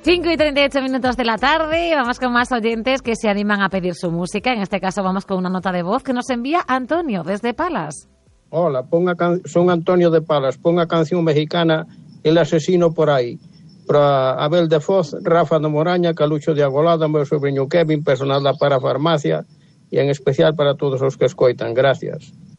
5:38 de la tarde, vamos con más oyentes que se animan a pedir su música. En este caso vamos con una nota de voz que nos envía Antonio desde Palas. Hola, son Antonio de Palas, ponga canción mexicana El asesino por aí. Para Abel de Foz, Rafa de Moraña, Calucho de Agolada, meu sobrinho Kevin, personal da Parafarmacia, e en especial para todos os que escoitan. Gracias.